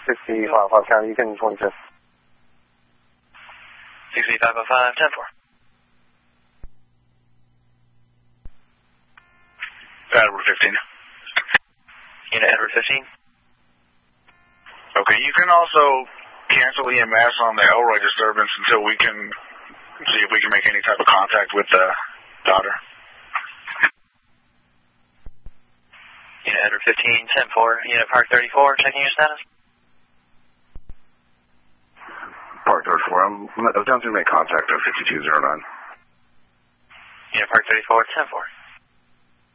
6505 County, you can 25th. 68505, 10-4. Edward 15. Unit Edward 15. Okay, you can also cancel EMS on the Elroy disturbance until we can see if we can make any type of contact with the daughter. Unit Edward 15, 10-4. Unit Park 34, checking your status. Park 34, I'm down to make contact at 5209. Unit Park 34, 10-4.